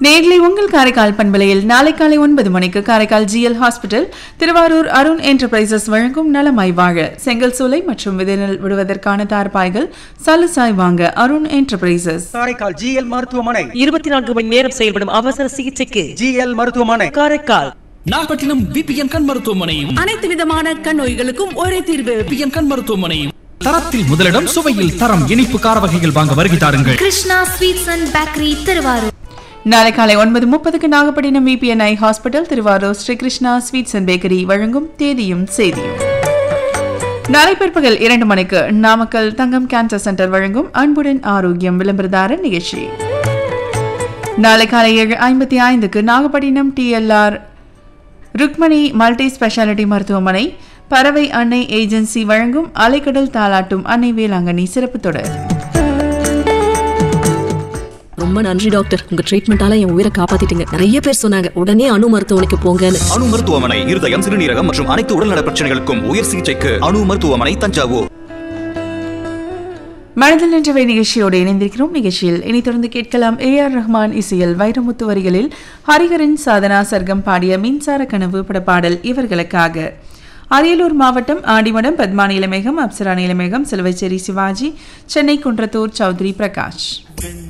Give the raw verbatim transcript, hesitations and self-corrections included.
நேர்களை உங்கள் காரைக்கால் பண்பலையில் நாளை காலை ஒன்பது மணிக்கு Karaikal GL hospital Thiruvarur Arun enterprises வழங்கும் நலமாய் வாழ செங்கல் சூளை மற்றும் விதைநெல் விடுவதற்கான தார்பாய்கள் சலுசாய் வாங்க அருண் என்டர்பிரைசஸ் காரைக்கால் ஜிஎல் மருத்துவமனை இருபத்தி நான்கு மணி நேரம் செயல்படும் அவசர சிகிச்சைக்கு ஜிஎல் மருத்துவமனை காரைக்கால். நாகப்பட்டினம் விபிஎன் கண் மருத்துவமனையும் அனைத்து விதமான கண் நோய்களுக்கும் ஒரே தீர்வு. விபிஎன் கண் மருத்துவமனையும் தரத்தில் முதலிடம், சுவையில் தரம். இனிப்பு கார வகைகள் வாங்க வருகை தாருங்கள். Krishna sweets and bakery Thiruvarur. நாளை காலை ஒன்பது முப்பதுக்கு Nagapattinam VPNI hospital Thiruvarur Sri Krishna sweets and bakery வழங்கும் தேதியும் செய்தியும். நாளை பிற்பகல் இரண்டு மணிக்கு நாமக்கல் தங்கம் கேன்சர் சென்டர் வழங்கும் அன்புடன் ஆரோக்கியம் விளம்பரதார நிகழ்ச்சி. நாளை காலை ஏழு ஐம்பத்தி ஐந்துக்கு Nagapattinam DLR Rukmani multi speciality மருத்துவமனை பறவை அன்னை ஏஜென்சி வழங்கும் அலைக்கடல் தாலாட்டும் அன்னை வேளாங்கண்ணி சிறப்பு தொடர். ரொம்ப நன்றி டாக்டர், உங்க ட்ரீட்மெண்டால என் உயிரை காப்பாத்திட்டீங்க. நிறைய பேர் சொன்னாங்க உடனே அணு மருத்துவமனைக்கு போங்கன்னு. அணு மருத்துவமனை இருதயம், சிறுநீரகம் மற்றும் அனைத்து உடல்நல பிரச்சனைகளுக்கும் உயர் சிகிச்சைக்கு அணு மருத்துவமனை தஞ்சாவூர். மனதில் நின்றவை நிகழ்ச்சியோடு இணைந்திருக்கிறோம். நிகழ்ச்சியில் இனி தொடர்ந்து கேட்கலாம் ஏ ஆர் ரஹ்மான் இசையில் வைரமுத்து வரிகளில் ஹரிஹரன் சாதனா சர்க்கம் பாடிய மின்சார கனவு படப்பாடல் இவர்களுக்காக. அரியலூர் மாவட்டம் ஆண்டிமடம் பத்மா நீலமேகம், அப்சரா நீலமேகம், சிலுவைச்சேரி சிவாஜி, சென்னை குன்றத்தூர் சௌத்ரி பிரகாஷ்.